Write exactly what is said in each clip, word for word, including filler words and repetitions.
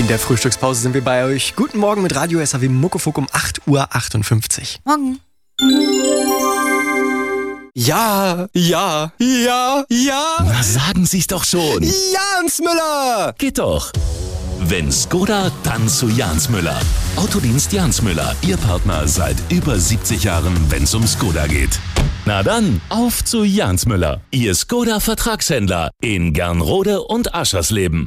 In der Frühstückspause sind wir bei euch. Guten Morgen mit Radio S A W Muckefuck um acht Uhr achtundfünfzig. Morgen. Ja, ja, ja, ja. Na, sagen Sie's doch schon. Jans Müller. Geht doch. Wenn Skoda, dann zu Jans Müller. Autodienst Jans Müller, Ihr Partner seit über siebzig Jahren, wenn's um Skoda geht. Na dann, auf zu Jans Müller, Ihr Skoda-Vertragshändler in Gernrode und Aschersleben.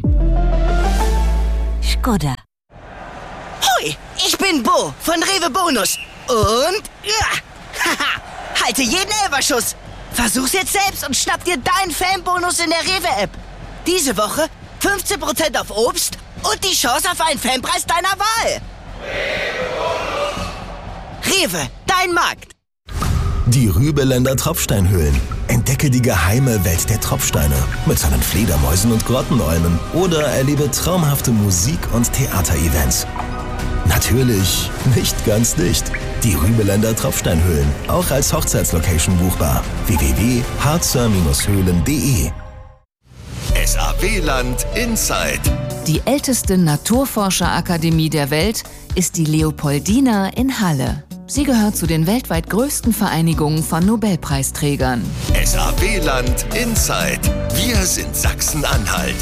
Skoda. Hui, ich bin Bo von Rewe Bonus. Und, ja, haha, halte jeden Elferschuss. Versuch's jetzt selbst und schnapp dir deinen Fanbonus in der Rewe-App. Diese Woche fünfzehn Prozent auf Obst und die Chance auf einen Fanpreis deiner Wahl. Rewe, dein Markt. Die Rübeländer Tropfsteinhöhlen. Entdecke die geheime Welt der Tropfsteine mit seinen Fledermäusen und Grottenolmen oder erlebe traumhafte Musik- und Theaterevents. Natürlich nicht ganz dicht. Die Rübeländer Tropfsteinhöhlen, auch als Hochzeitslocation buchbar. w w w punkt harzer Höhlen punkt de S A W-Land Inside. Die älteste Naturforscherakademie der Welt ist die Leopoldina in Halle. Sie gehört zu den weltweit größten Vereinigungen von Nobelpreisträgern. S A W-Land Inside. Wir sind Sachsen-Anhalt.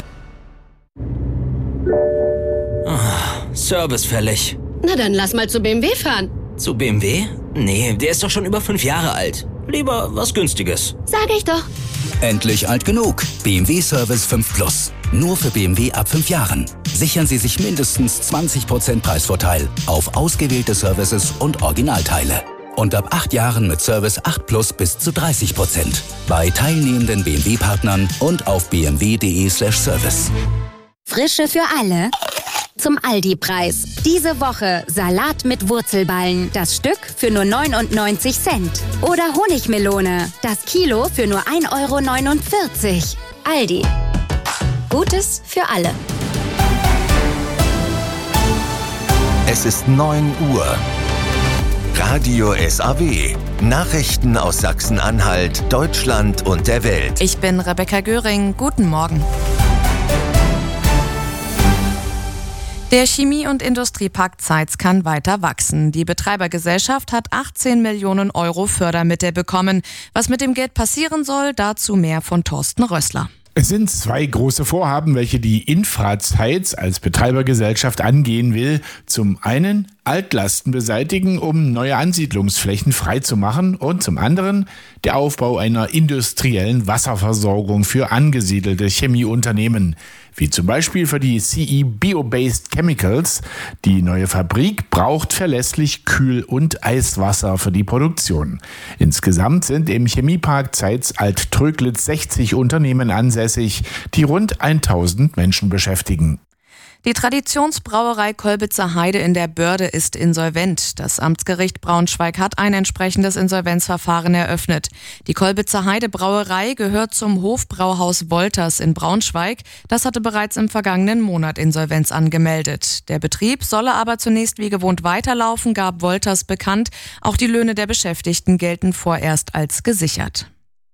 Oh, Service fällig. Na dann lass mal zu B M W fahren. Zu B M W? Nee, der ist doch schon über fünf Jahre alt. Lieber was Günstiges. Sag ich doch. Endlich alt genug. B M W Service fünf Plus. Nur für B M W ab fünf Jahren. Sichern Sie sich mindestens zwanzig Prozent Preisvorteil auf ausgewählte Services und Originalteile. Und ab acht Jahren mit Service acht Plus bis zu dreißig Prozent. Bei teilnehmenden B M W-Partnern und auf b m w punkt de slash service. Frische für alle. Zum Aldi-Preis. Diese Woche Salat mit Wurzelballen. Das Stück für nur neunundneunzig Cent. Oder Honigmelone. Das Kilo für nur ein Euro neunundvierzig. Aldi. Gutes für alle. Es ist neun Uhr. Radio S A W. Nachrichten aus Sachsen-Anhalt, Deutschland und der Welt. Ich bin Rebecca Göring. Guten Morgen. Der Chemie- und Industriepark Zeitz kann weiter wachsen. Die Betreibergesellschaft hat achtzehn Millionen Euro Fördermittel bekommen. Was mit dem Geld passieren soll, dazu mehr von Thorsten Rössler. Es sind zwei große Vorhaben, welche die Infra Zeitz als Betreibergesellschaft angehen will. Zum einen Altlasten beseitigen, um neue Ansiedlungsflächen freizumachen, und zum anderen der Aufbau einer industriellen Wasserversorgung für angesiedelte Chemieunternehmen, wie zum Beispiel für die C E Bio-Based Chemicals. Die neue Fabrik braucht verlässlich Kühl- und Eiswasser für die Produktion. Insgesamt sind im Chemiepark Zeitz Alt-Tröglitz sechzig Unternehmen ansässig, die rund tausend Menschen beschäftigen. Die Traditionsbrauerei Kolbitzer Heide in der Börde ist insolvent. Das Amtsgericht Braunschweig hat ein entsprechendes Insolvenzverfahren eröffnet. Die Kolbitzer Heide Brauerei gehört zum Hofbrauhaus Wolters in Braunschweig. Das hatte bereits im vergangenen Monat Insolvenz angemeldet. Der Betrieb solle aber zunächst wie gewohnt weiterlaufen, gab Wolters bekannt. Auch die Löhne der Beschäftigten gelten vorerst als gesichert.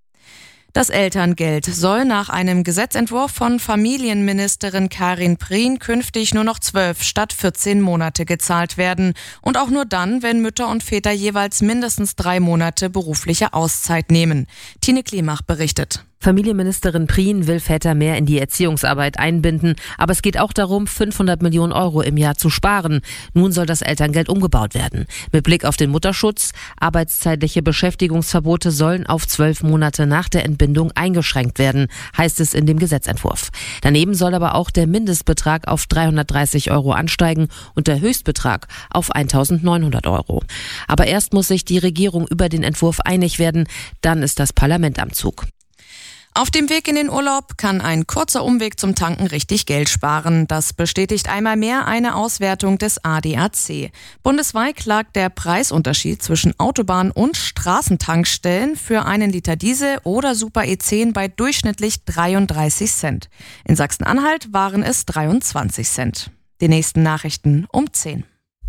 Das Elterngeld soll nach einem Gesetzentwurf von Familienministerin Karin Prien künftig nur noch zwölf statt vierzehn Monate gezahlt werden. Und auch nur dann, wenn Mütter und Väter jeweils mindestens drei Monate berufliche Auszeit nehmen. Tine Klimach berichtet. Familienministerin Prien will Väter mehr in die Erziehungsarbeit einbinden, aber es geht auch darum, fünfhundert Millionen Euro im Jahr zu sparen. Nun soll das Elterngeld umgebaut werden. Mit Blick auf den Mutterschutz, arbeitszeitliche Beschäftigungsverbote sollen auf zwölf Monate nach der Entbindung eingeschränkt werden, heißt es in dem Gesetzentwurf. Daneben soll aber auch der Mindestbetrag auf dreihundertdreißig Euro ansteigen und der Höchstbetrag auf eintausendneunhundert Euro. Aber erst muss sich die Regierung über den Entwurf einig werden, dann ist das Parlament am Zug. Auf dem Weg in den Urlaub kann ein kurzer Umweg zum Tanken richtig Geld sparen. Das bestätigt einmal mehr eine Auswertung des A D A C. Bundesweit lag der Preisunterschied zwischen Autobahn- und Straßentankstellen für einen Liter Diesel oder Super E zehn bei durchschnittlich dreiunddreißig Cent. In Sachsen-Anhalt waren es dreiundzwanzig Cent. Die nächsten Nachrichten um zehn.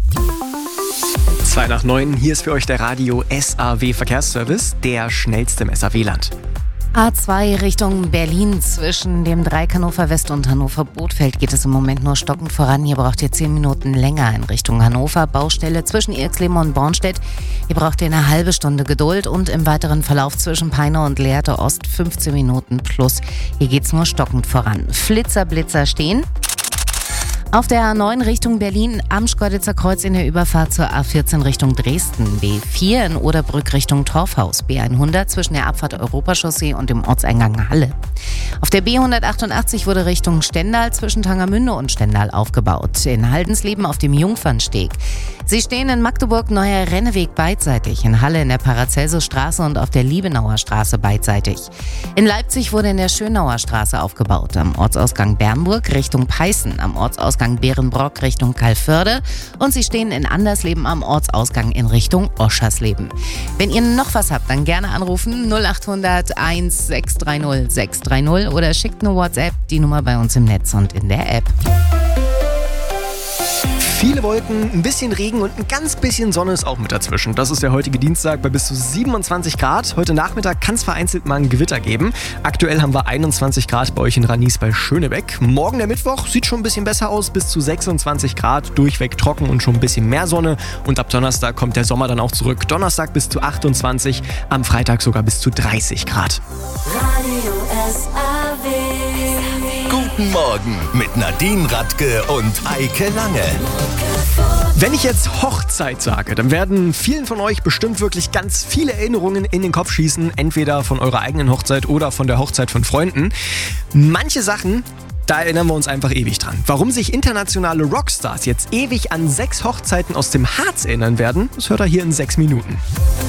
Zwei nach neun, hier ist für euch der Radio S A W Verkehrsservice, der schnellste im S A W-Land. A zwei Richtung Berlin zwischen dem Dreieck Hannover West und Hannover Bothfeld geht es im Moment nur stockend voran. Hier braucht ihr zehn Minuten länger in Richtung Hannover. Baustelle zwischen Irxleben und Bornstedt. Hier braucht ihr eine halbe Stunde Geduld und im weiteren Verlauf zwischen Peine und Lehrte Ost fünfzehn Minuten plus. Hier geht's nur stockend voran. Flitzer, Blitzer stehen. Auf der A neun Richtung Berlin am Schkeuditzer Kreuz in der Überfahrt zur A vierzehn Richtung Dresden, B vier in Oderbrück Richtung Torfhaus, B hundert zwischen der Abfahrt Europachaussee und dem Ortseingang Halle. Auf der B hundertachtundachtzig wurde Richtung Stendal zwischen Tangermünde und Stendal aufgebaut. In Haldensleben auf dem Jungfernsteg. Sie stehen in Magdeburg Neuer Renneweg beidseitig, in Halle in der Paracelsusstraße und auf der Liebenauer Straße beidseitig. In Leipzig wurde in der Schönauer Straße aufgebaut, am Ortsausgang Bernburg Richtung Peißen, am Ortsausgang Berenbrock Richtung Kalförde und sie stehen in Andersleben am Ortsausgang in Richtung Oschersleben. Wenn ihr noch was habt, dann gerne anrufen null achthundert eins sechs drei null sechs drei null oder schickt eine WhatsApp, die Nummer bei uns im Netz und in der App. Viele Wolken, ein bisschen Regen und ein ganz bisschen Sonne ist auch mit dazwischen. Das ist der heutige Dienstag bei bis zu siebenundzwanzig Grad. Heute Nachmittag kann es vereinzelt mal ein Gewitter geben. Aktuell haben wir einundzwanzig Grad bei euch in Ranis bei Schönebeck. Morgen der Mittwoch sieht schon ein bisschen besser aus, bis zu sechsundzwanzig Grad, durchweg trocken und schon ein bisschen mehr Sonne. Und ab Donnerstag kommt der Sommer dann auch zurück. Donnerstag bis zu achtundzwanzig, am Freitag sogar bis zu dreißig Grad. Radio S A W. Guten Morgen mit Nadine Radke und Eike Lange. Wenn ich jetzt Hochzeit sage, dann werden vielen von euch bestimmt wirklich ganz viele Erinnerungen in den Kopf schießen, entweder von eurer eigenen Hochzeit oder von der Hochzeit von Freunden. Manche Sachen, da erinnern wir uns einfach ewig dran. Warum sich internationale Rockstars jetzt ewig an sechs Hochzeiten aus dem Harz erinnern werden, das hört ihr hier in sechs Minuten.